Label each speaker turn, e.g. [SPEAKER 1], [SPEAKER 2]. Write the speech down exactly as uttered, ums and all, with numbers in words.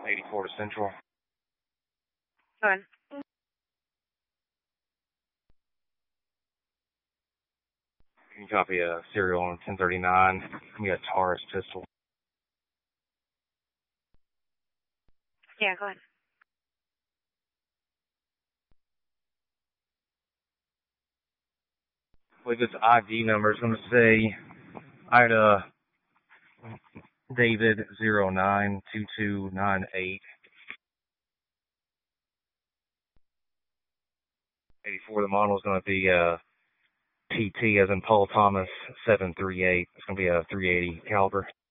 [SPEAKER 1] eighty-four to Central.
[SPEAKER 2] Go ahead.
[SPEAKER 1] Can you copy a serial on ten thirty-nine? Give me a Taurus pistol.
[SPEAKER 2] Yeah, go ahead.
[SPEAKER 1] I believe this I D number is going to say Ida David zero nine two two nine eight. eighty-four, the model is going to be uh, T T as in Paul Thomas seven three eight. It's going to be a three eighty caliber.